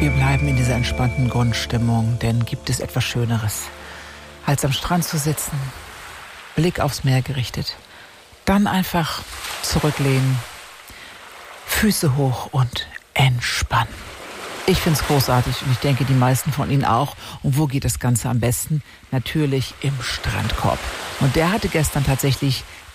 Wir bleiben in dieser entspannten Grundstimmung, denn gibt es etwas Schöneres, als am Strand zu sitzen, Blick aufs Meer gerichtet, dann einfach zurücklehnen, Füße hoch und entspannen. Ich finde es großartig und ich denke, die meisten von Ihnen auch. Und wo geht das Ganze am besten? Natürlich im Strandkorb. Und der hatte gestern tatsächlich